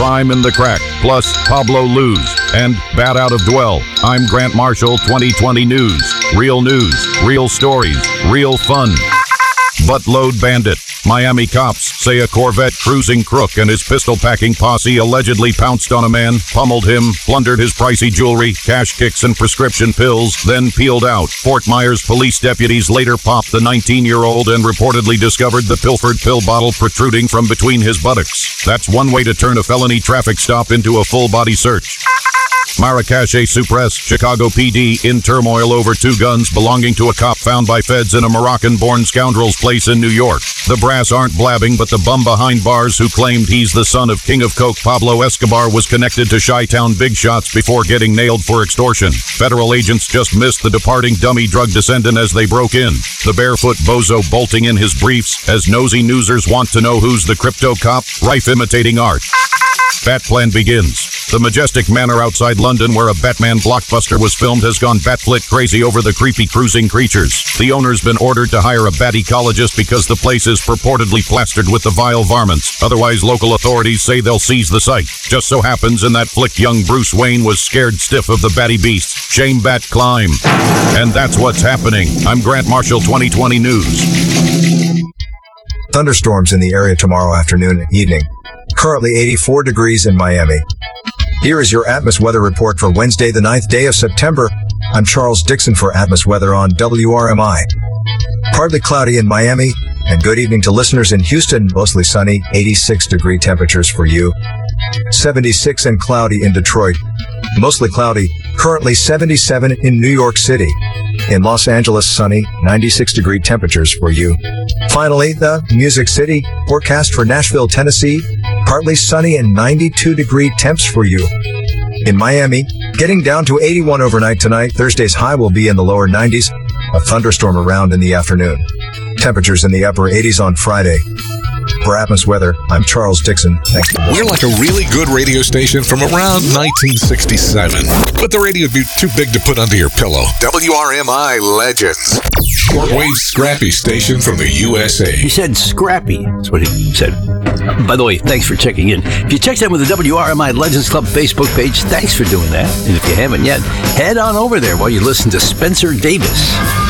Crime in the Crack, plus Pablo Luz, and Bat Out of Dwell. I'm Grant Marshall, 2020 News. Real news, real stories, real fun. Buttload Bandit. Miami cops say a Corvette cruising crook and his pistol-packing posse allegedly pounced on a man, pummeled him, plundered his pricey jewelry, cash kicks and prescription pills, then peeled out. Fort Myers police deputies later popped the 19-year-old and reportedly discovered the pilfered pill bottle protruding from between his buttocks. That's one way to turn a felony traffic stop into a full-body search. Marrakeche suppress, Chicago PD in turmoil over 2 guns belonging to a cop found by feds in a Moroccan-born scoundrel's place in New York. The brass aren't blabbing, but the bum behind bars who claimed he's the son of King of Coke Pablo Escobar was connected to Chi-Town big shots before getting nailed for extortion. Federal agents just missed the departing dummy drug descendant as they broke in. The barefoot bozo bolting in his briefs as nosy newsers want to know who's the crypto cop, rife imitating art. Batplan begins. The majestic manor outside London where a Batman blockbuster was filmed has gone batflit crazy over the creepy cruising creatures. The owner's been ordered to hire a bat ecologist because the place is purportedly plastered with the vile varmints. Otherwise, local authorities say they'll seize the site. Just so happens in that flick young Bruce Wayne was scared stiff of the batty beasts. Shame Bat climb. And that's what's happening. I'm Grant Marshall, 2020 News. Thunderstorms in the area tomorrow afternoon and evening. Currently 84 degrees in Miami. Here is your Atmos weather report for Wednesday, the 9th day of September. I'm Charles Dixon for Atmos Weather on WRMI. Partly cloudy in Miami, and good evening to listeners in Houston. Mostly sunny, 86-degree temperatures for you. 76 and cloudy in Detroit. Mostly cloudy, currently 77 in New York City. In Los Angeles, sunny, 96-degree temperatures for you. Finally, the Music City forecast for Nashville, Tennessee. Partly sunny and 92-degree temps for you. In Miami, getting down to 81 overnight tonight. Thursday's high will be in the lower 90s. A thunderstorm around in the afternoon. Temperatures in the upper 80s on Friday. For Atmos Weather, I'm Charles Dixon. Thanks. We're like a really good radio station from around 1967. But the radio would be too big to put under your pillow. WRMI Legends. Shortwave scrappy station from the USA. He said scrappy. That's what he said. By the way, thanks for checking in. If you checked in with the WRMI Legends Club Facebook page, thanks for doing that. And if you haven't yet, head on over there while you listen to Spencer Davis.